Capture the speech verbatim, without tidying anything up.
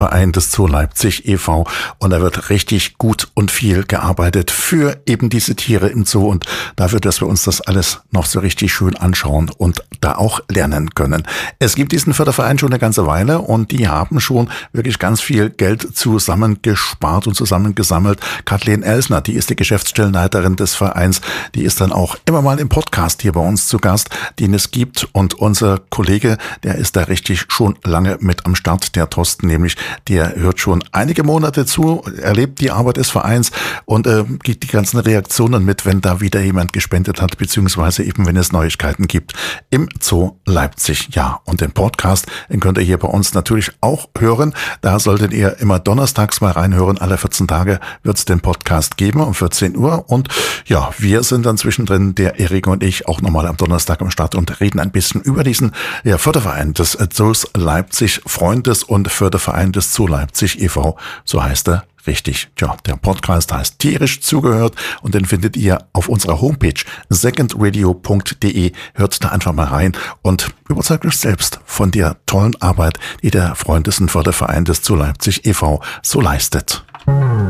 Verein des Zoo Leipzig e V und da wird richtig gut und viel gearbeitet für eben diese Tiere im Zoo und dafür, dass wir uns das alles noch so richtig schön anschauen und da auch lernen können. Es gibt diesen Förderverein schon eine ganze Weile und die haben schon wirklich ganz viel Geld zusammengespart und zusammengesammelt. Kathleen Elsner, die ist die Geschäftsstellenleiterin des Vereins, die ist dann auch immer mal im Podcast hier bei uns zu Gast, den es gibt und unser Kollege, der ist da richtig schon lange mit am Start, der Thorsten nämlich. Der hört schon einige Monate zu, erlebt die Arbeit des Vereins und äh, gibt die ganzen Reaktionen mit, wenn da wieder jemand gespendet hat, beziehungsweise eben, wenn es Neuigkeiten gibt im Zoo Leipzig. Ja, und den Podcast, den könnt ihr hier bei uns natürlich auch hören. Da solltet ihr immer donnerstags mal reinhören. Alle vierzehn Tage wird es den Podcast geben um vierzehn Uhr. Und ja, wir sind dann zwischendrin, der Erik und ich, auch nochmal am Donnerstag am Start und reden ein bisschen über diesen ja, Förderverein des Zoos Leipzig, Freundes- und Förderverein des Zoo Leipzig e V, so heißt er richtig. Tja, der Podcast heißt Tierisch zugehört und den findet ihr auf unserer Homepage second radio punkt de. Hört da einfach mal rein und überzeugt euch selbst von der tollen Arbeit, die der Freundes- und Förderverein des Zoo Leipzig e V so leistet.